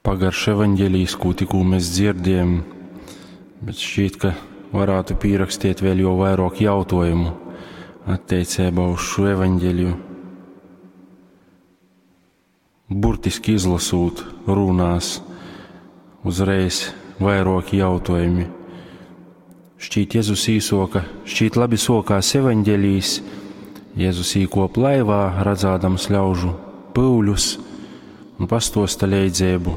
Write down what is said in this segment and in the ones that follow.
pagarš evaņģēlijs, ko tikko mēs dzirdējam, bet šķiet, ka varētu pierakstīt vēl jau vairāk jautājumu attiecībā uz šo evaņģēliju. Burtiski izlasot runās uzreiz vairāk jautājumi. Šķiet, Jēzus īsoka, šķiet labi sokās evaņģēlijs, Jēzus īkop laivā, redzādams ļaužu pūļus un pastosta leidzēbu.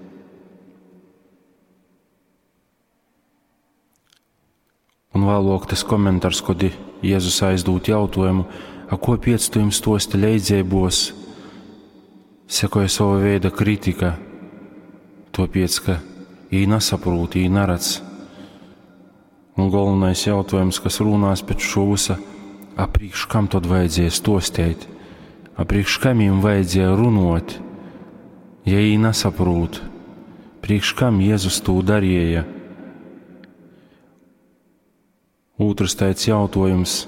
Un vēlāk tas komentārs, kad Jēzus aizdūt jautājumu, ko piec tu jums stosti leidzēbos, sekoja sava veida kritika, topiec, ka jī nesaprūt, jī neredz. Un galvenais jautājums, kas runās pēc šo visa, apriekš kam tad vajadzēja stostēt, apriekš kam jīm vajadzēja runot, ja jī nesaprūt, priekš kam Jēzus to darīja. Otrs tāds jautājums,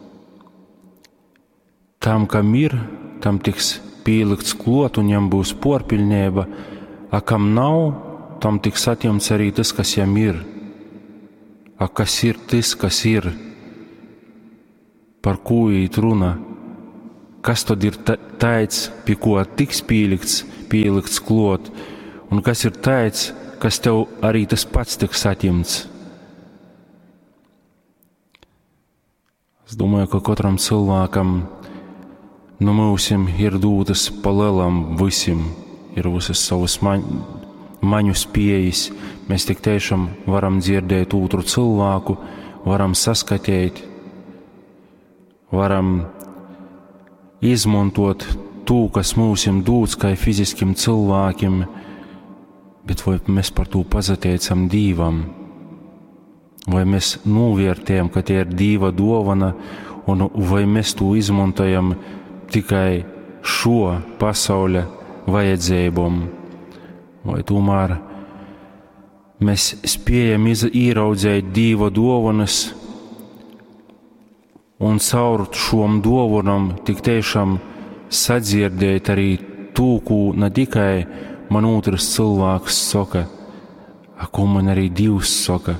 tam, kam ir, tam tiks pielikts klot un jam būs porpilnība, a kam nav, tam tiks atņemts arī tas, kas jam ir. A kas ir tas, kas ir? Par ko īt runa? Kas tad ir tāds, pie ko tiks pielikts klot, un kas ir tāds, kas tev arī tas pats tiks atņemts? Es domāju, ka katram cilvēkam no mūsim ir dūtas pa lielam visam, ir visas savas maņu spējas. Mēs tik tiešām varam dzirdēt otru cilvēku, varam saskatīt, varam izmantot to, kas mūsim dūts kā fiziskiem cilvēkiem, bet vai mēs par to pazateicam Dīvam? Vai mēs novērtējam, ka tie ir Dieva dovana, un vai mēs to izmantojam tikai šo pasaules vajadzībām? Vai tomēr mēs spējam ieraudzēt Dieva dovanas un caur šom dovanam tik tiešām sadzirdēt arī to, ko ne tikai man otrs cilvēks saka, ko man arī Dievs saka.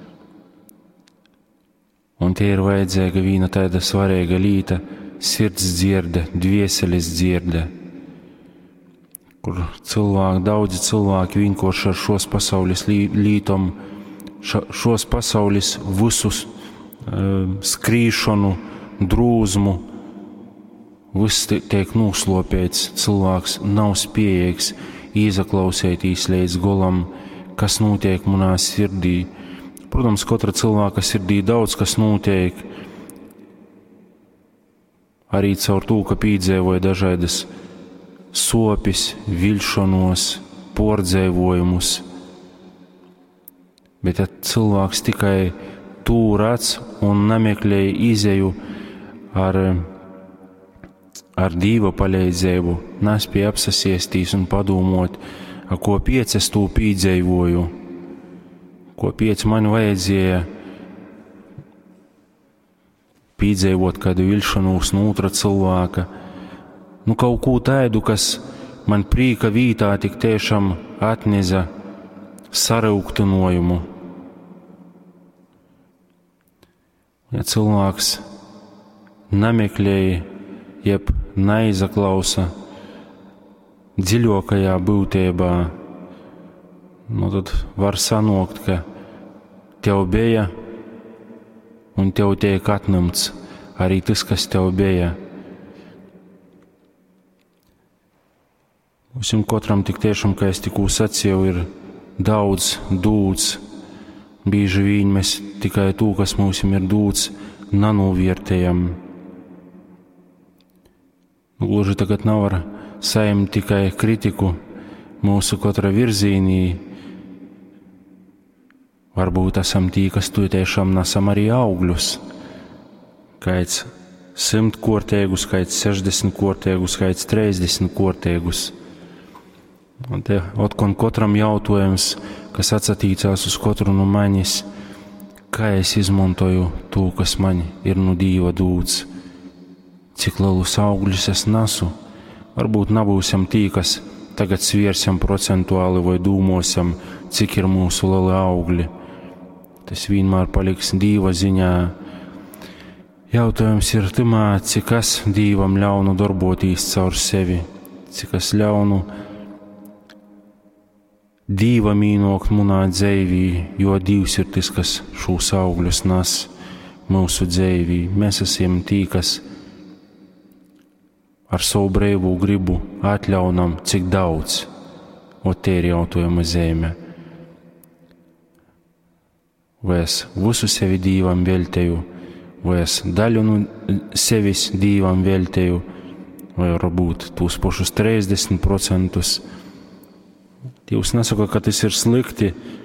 Un tie ir vajadzīga viena tāda svarīga lieta - sirds dzirde, dvieseles dzirde, kur daudzi cilvēki vienkārši ar šos pasaules lītom, šos pasaules visus skrīšanu, drūzmu, viss tiek noslopēts, cilvēks nav spējīgs izaklausēties līdz golam, kas notiek manā sirdī. Protams, katra cilvēka sirdī daudz kas notiek, arī caur to, ka piedzīvoja dažādas sopis, viļšanos, pordzēvojumus. Bet ja cilvēks tikai to redz un nemeklēja izēju ar Dieva palīdzību, nespēja apsasiestīs un padomot, ko piec es to piedzīvoju, ko piec man vajadzēja piedzīvot kādu viļšanos no otra cilvēka. Kaut ko tādu, kas man prīka vītā tik tiešām atnesa sarūktinojumu. Ja cilvēks nemeklēja, jeb neizaklausa dziļākajā būtībā, tad var sanokt, ka tev bija un tev tiek atņemts arī tas, kas tev bija. Mums katram tik tiešām, kā es tikko sacīju, ir daudz dūts. Bieži vien mēs tikai to, kas mums ir dūts, nenovērtējam. Gluži tagad nav var saņemt tikai kritiku mūsu katra virzienī. Varbūt esam tī, kas tu tiešām nesam arī augļus. Kāds 100 kortēgus, kāds 60 kortēgus, kāds 30 kortēgus. Un te otkon katram jautājums, kas atsatīcās uz katru no manis, kā es izmantoju to, kas man ir no Dieva dūts, cik lielus augļus es nesu. Varbūt nebūsim tī, kas tagad sviersam procentuāli vai dūmosam, cik ir mūsu lieli augļi. Tas vienmēr paliks Dīva ziņā. Jautājums ir tamā, cik es Dīvam ļaunu darboties caur sevi, cik es ļaunu Dīva mīnokt munā dzīvī, jo Dīvs ir tas, kas šos augļus nes mūsu dzīvī. Mēs esam tī, kas ar savu brīvu gribu atļaunam, cik daudz, un te ir jautājuma zīme. Vai es visu sevi Dīvam veltēju, vai es daļu no sevis Dīvam veltēju, vai varbūt tos pašus 30%. Dievs nesaka, ka tas ir slikti.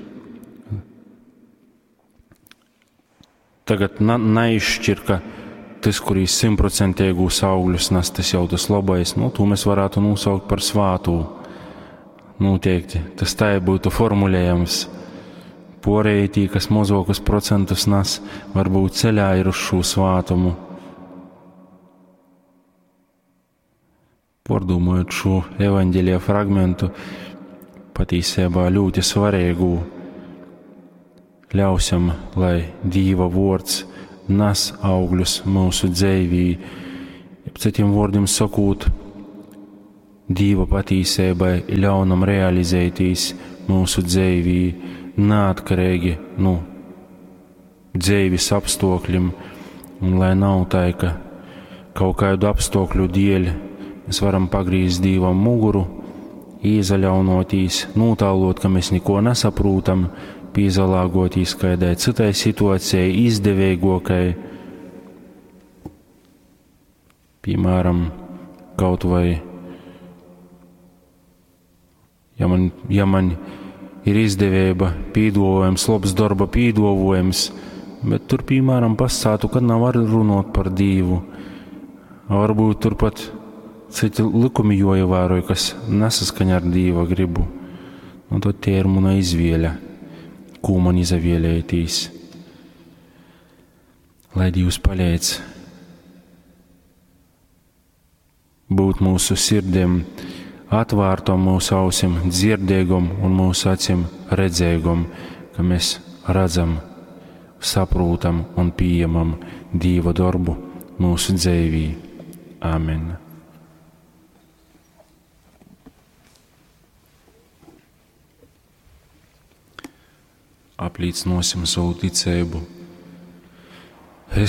Tagad neizšķir, ka tas, kurīs 100% augļus nes, tas jau tas labais. To mēs varētu nosaukt par svātu. Noteikti. Tas tā būtu formulējams. Porēji tī, kas mazākus procentus nes, varbūt ceļā ir uz šo svātumu. Pārdomājot šo evaņģēlija fragmentu, patiesībā ļoti svarīgu. Ļausim, lai Dīva vārds nes augļus mūsu dzīvī. Citiem vārdiem sakot, Dīva patiesībai ļaunam realizēties mūsu dzīvī, neatkarīgi no dzīves apstākļiem, un lai nav tā, ka kaut kādu apstākļu dēļ mēs varam pagrīzt Dīvam muguru, izaļaunotīs, notālot, ka mēs neko nesaprūtam, pīzalāgotīs kādai citai situācijai, izdevīgokai. Piemēram, kaut vai, ja man ir izdevība, pīdovojums, labs darba pīdovojums, bet tur, piemēram, pasātu, kad nav arī runāt par Dīvu. Varbūt turpat citi likumi jāievēroja, kas nesaskaņa ar Dīva gribu. Un tad tie ir mana izvēle, ko man izvēlēties. Lai Dievs palīdz būt mūsu sirdiem atvērtam, mūsu ausim dzirdīgam un mūsu acim redzīgam, ka mēs redzam, saprotam un pieņemam Dieva darbu mūsu dzīvī. Amen. Apliecinosim savu ticību